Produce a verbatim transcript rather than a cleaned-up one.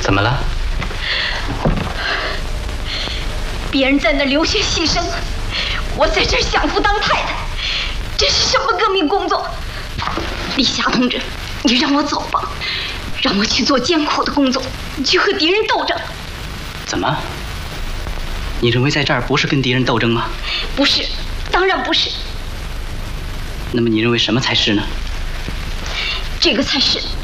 怎么了？ 别人在那流血牺牲，我在这儿享福当太太，这是什么革命工作？李霞同志，你让我走吧，让我去做艰苦的工作，去和敌人斗争。 怎么？你认为在这儿不是跟敌人斗争吗？ 不是，当然不是。 那么你认为什么才是呢？ 这个才是。